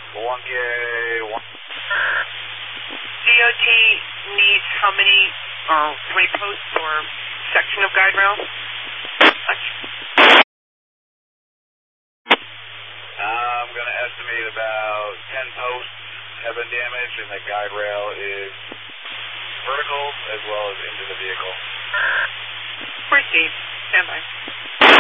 1K1. DOT needs how many posts or section of guide rail? I'm going to estimate about 10 posts have been damaged, and the guide rail is vertical as well as into the vehicle. Receive. Stand by.